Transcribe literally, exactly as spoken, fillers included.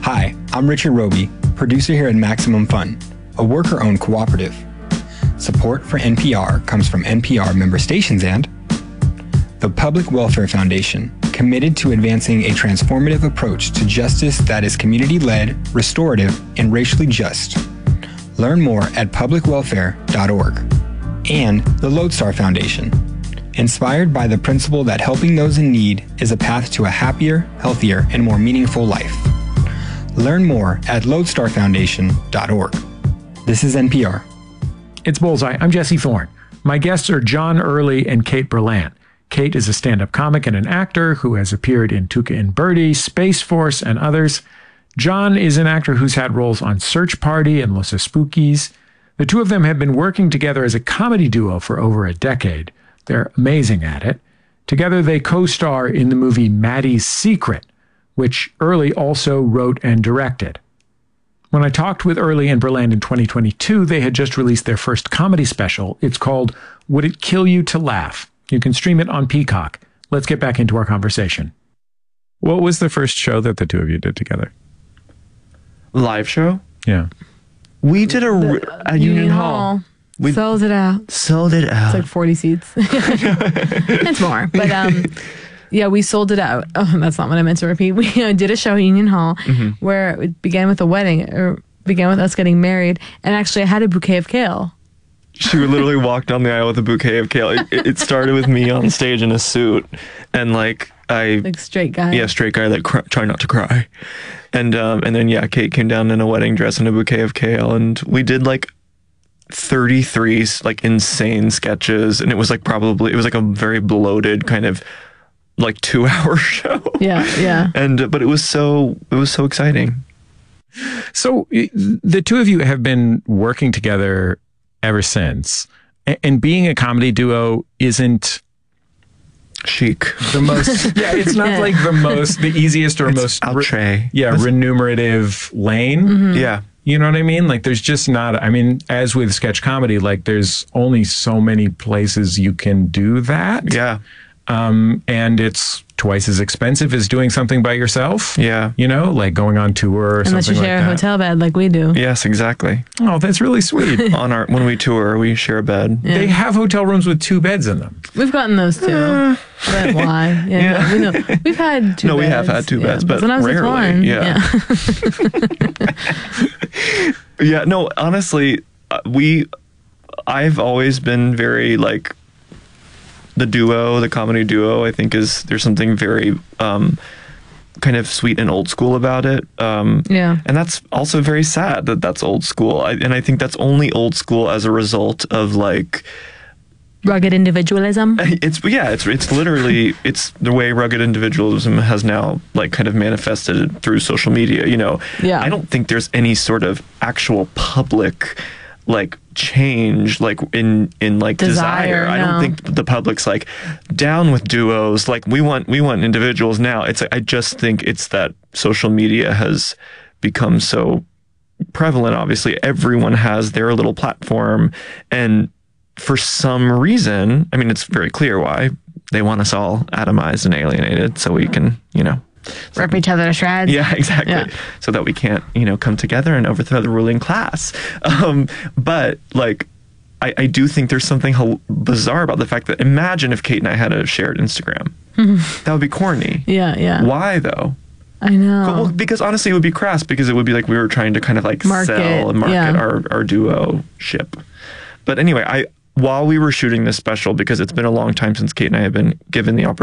Hi, I'm Richard Roby, producer here at Maximum Fun, a worker-owned cooperative. Support for N P R comes from N P R member stations and the Public Welfare Foundation, committed to advancing a transformative approach to justice that is community-led, restorative, and racially just. Learn more at public welfare dot org. And the Lodestar Foundation, inspired by the principle that helping those in need is a path to a happier, healthier, and more meaningful life. Learn more at lodestar foundation dot org. This is N P R. It's Bullseye. I'm Jesse Thorne. My guests are John Early and Kate Berlant. Kate is a stand-up comic and an actor who has appeared in Tuca and Birdie, Space Force, and others. John is an actor who's had roles on Search Party and Los Spookies. The two of them have been working together as a comedy duo for over a decade. They're amazing at it. Together, they co-star in the movie Maddie's Secret, which Early also wrote and directed. When I talked with Early and Berlant in twenty twenty-two, they had just released their first comedy special. It's called Would It Kill You to Laugh? You can stream it on Peacock. Let's get back into our conversation. What was the first show that the two of you did together? Live show? Yeah. We did a the, at Union, Union Hall. Hall. We sold it out. Sold it out. It's like forty seats. It's more, but um, yeah, we sold it out. Oh, that's not what I meant to repeat. We uh, did a show at Union Hall mm-hmm. where it began with a wedding, or began with us getting married, and actually I had a bouquet of kale. She literally walked down the aisle with a bouquet of kale. It, it started with me on stage in a suit, and like I like straight guy. Yeah, straight guy that cry, try not to cry, and um, and then yeah, Kate came down in a wedding dress and a bouquet of kale, and we did like thirty-three like insane sketches, and it was like probably it was like a very bloated kind of like two hour show. Yeah, yeah. And but it was so it was so exciting. So the two of you have been working together ever since, and being a comedy duo isn't chic. The most, yeah, it's not like the most, the easiest or it's most, outre. yeah, That's, remunerative lane. Mm-hmm. Yeah. You know what I mean? Like there's just not, I mean, as with sketch comedy, like there's only so many places you can do that. Yeah. Um, and it's twice as expensive as doing something by yourself. Yeah. You know, like going on tour or Unless something like that. Unless you share a hotel bed like we do. Yes, exactly. Oh, that's really sweet. On our when we tour, we share a bed. Yeah. They have hotel rooms with two beds in them. We've gotten those too. Uh, but why? Yeah. yeah. No, we know. We've had two no, beds. we have had two yeah. beds, but Sometimes rarely. It's one. Yeah. Yeah. Yeah. No, honestly, uh, we, I've always been very like, the duo, the comedy duo, I think is, there's something very um, kind of sweet and old school about it. Um, yeah. And that's also very sad that that's old school. I, and I think that's only old school as a result of like... rugged individualism? It's, yeah, it's it's literally, it's the way rugged individualism has now like kind of manifested through social media, you know? Yeah. I don't think there's any sort of actual public like change like in in like desire, desire. I no. don't think the public's like down with duos, like we want we want individuals now. It's I just think it's that social media has become so prevalent. Obviously everyone has their little platform, and for some reason, I mean it's very clear why they want us all atomized and alienated so we can, you know, rip each other to shreds. Yeah, exactly. Yeah. So that we can't, you know, come together and overthrow the ruling class. Um, but like, I, I do think there's something ho- bizarre about the fact that imagine if Kate and I had a shared Instagram. That would be corny. Yeah, yeah. Why though? I know. Well, because honestly, it would be crass because it would be like we were trying to kind of like market, sell and market yeah. our, our duo ship. But anyway, I while we were shooting this special, because it's been a long time since Kate and I have been given the opportunity